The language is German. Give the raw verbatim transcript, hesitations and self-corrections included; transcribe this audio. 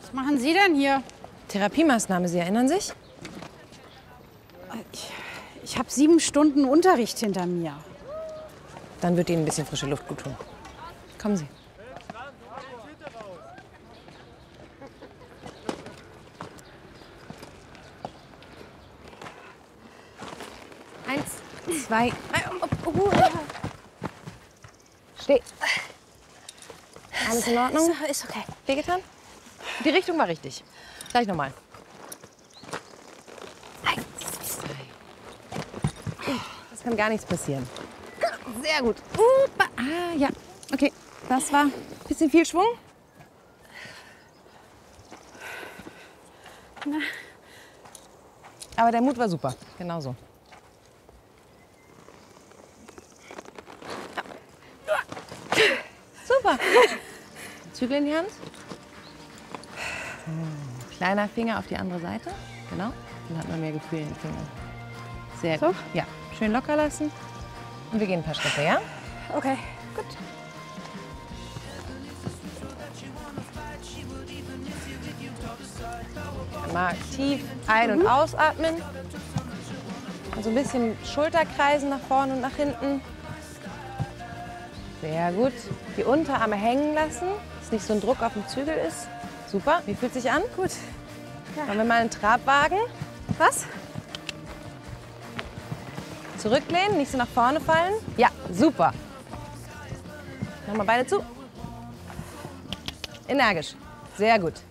Was machen Sie denn hier? Therapiemaßnahme, Sie erinnern sich? Ich, ich habe sieben Stunden Unterricht hinter mir. Dann wird Ihnen ein bisschen frische Luft gut tun. Kommen Sie. Eins, zwei, drei. Steh. Alles in Ordnung? Ist, ist okay. Wehgetan? Die Richtung war richtig. Gleich nochmal. Eins, zwei. Das kann gar nichts passieren. Sehr gut. Ah, ja. Okay, das war ein bisschen viel Schwung. Aber der Mut war super. Genau so. Super. Zügel in die Hand. So. Kleiner Finger auf die andere Seite. Genau. Dann hat man mehr Gefühl in den Fingern. Sehr So? gut. Ja, schön locker lassen. Und wir gehen ein paar Schritte, ja? Okay, gut. Mal tief ein- und ausatmen. Und so ein bisschen Schulterkreisen nach vorne und nach hinten. Sehr gut. Die Unterarme hängen lassen, dass nicht so ein Druck auf dem Zügel ist. Super. Wie fühlt sich an? Gut. Ja. Wollen wir mal einen Trabwagen? Was? Zurücklehnen, nicht so nach vorne fallen. Ja, super. Nochmal Beine zu. Energisch. Sehr gut.